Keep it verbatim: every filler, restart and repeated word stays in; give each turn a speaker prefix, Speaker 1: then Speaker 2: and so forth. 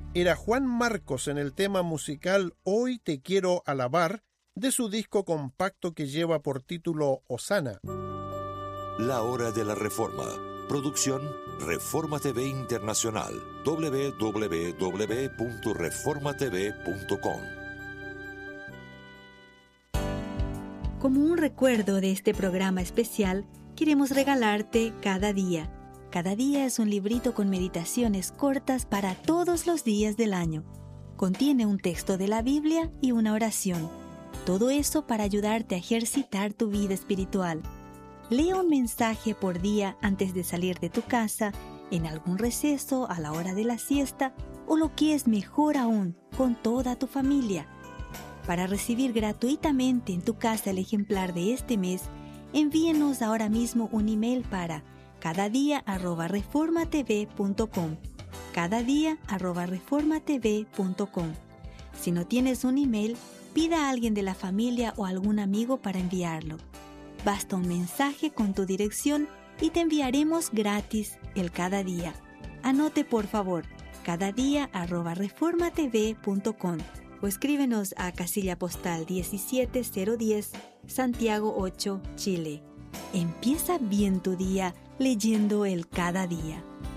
Speaker 1: era Juan Marcos en el tema musical Hoy te quiero alabar, de su disco compacto que lleva por título Hosana.
Speaker 2: La Hora de la Reforma. Producción Reforma T V Internacional. doble u doble u doble u punto reforma t v punto com.
Speaker 3: Como un recuerdo de este programa especial, queremos regalarte Cada Día. Cada día es un librito con meditaciones cortas para todos los días del año. Contiene un texto de la Biblia y una oración. Todo eso para ayudarte a ejercitar tu vida espiritual. Lee un mensaje por día antes de salir de tu casa, en algún receso, a la hora de la siesta, o lo que es mejor aún, con toda tu familia. Para recibir gratuitamente en tu casa el ejemplar de este mes, envíenos ahora mismo un email para cadadia arroba reforma t v punto com. cadadia arroba reforma t v punto com. Si no tienes un email, pida a alguien de la familia o algún amigo para enviarlo. Basta un mensaje con tu dirección y te enviaremos gratis el Cada Día. Anote por favor, cadadia arroba reforma t v punto com o escríbenos a casilla postal diecisiete cero diez, Santiago ocho, Chile. Empieza bien tu día leyendo el Cada Día.